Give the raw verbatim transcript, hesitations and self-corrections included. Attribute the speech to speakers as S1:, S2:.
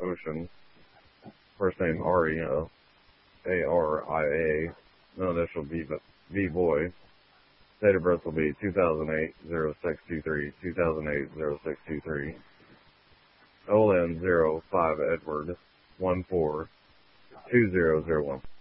S1: Ocean. First name Aria, A R I A. No initial B, B boy. Date of birth will be two thousand eight, oh six two three, two thousand eight, oh six two three. O L N zero five Edward one four two zero zero one.